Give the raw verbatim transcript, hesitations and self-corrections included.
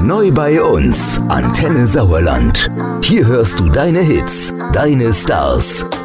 Neu bei uns, Antenne Sauerland. Hier hörst du deine Hits, deine Stars.